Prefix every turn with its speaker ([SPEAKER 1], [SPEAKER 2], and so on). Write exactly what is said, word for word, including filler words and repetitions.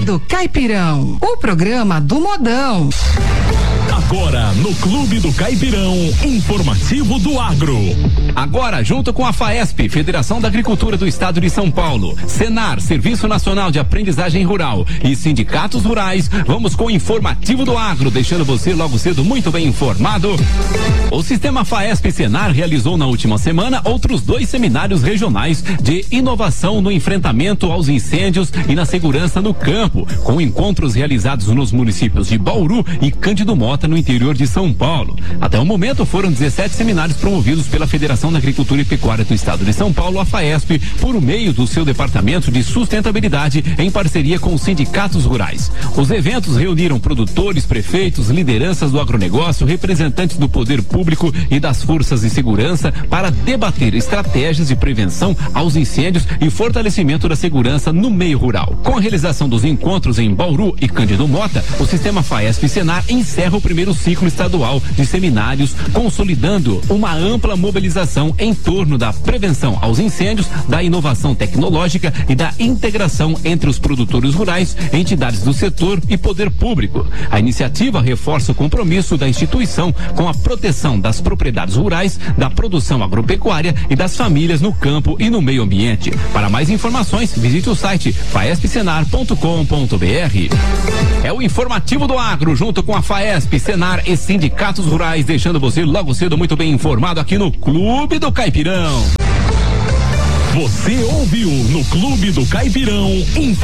[SPEAKER 1] do Caipirão, o programa do modão.
[SPEAKER 2] Agora no Clube do Caipirão, informativo do agro.
[SPEAKER 3] Agora, junto com a FAESP, Federação da Agricultura do Estado de São Paulo, Senar, Serviço Nacional de Aprendizagem Rural e sindicatos rurais, vamos com o informativo do agro, deixando você logo cedo muito bem informado. O sistema FAESP Senar realizou na última semana outros dois seminários regionais de inovação no enfrentamento aos incêndios e na segurança no campo, com encontros realizados nos municípios de Bauru e Cândido Mota, no interior de São Paulo. Até o momento foram dezessete seminários promovidos pela Federação da Agricultura e Pecuária do Estado de São Paulo, a FAESP, por meio do seu Departamento de Sustentabilidade, em parceria com os sindicatos rurais. Os eventos reuniram produtores, prefeitos, lideranças do agronegócio, representantes do poder público e das forças de segurança para debater estratégias de prevenção aos incêndios e fortalecimento da segurança no meio rural. Com a realização dos encontros em Bauru e Cândido Mota, o sistema FAESP Senar encerra o primeiro ciclo estadual de seminários, consolidando uma ampla mobilização em torno da prevenção aos incêndios, da inovação tecnológica e da integração entre os produtores rurais, entidades do setor e poder público. A iniciativa reforça o compromisso da instituição com a proteção das propriedades rurais, da produção agropecuária e das famílias no campo e no meio ambiente. Para mais informações, visite o site faesp senar ponto com ponto br. É o informativo do agro, junto com a FAESP, Senar e sindicatos rurais, deixando você logo cedo muito bem informado aqui no Clube do Caipirão.
[SPEAKER 2] Você ouviu no Clube do Caipirão,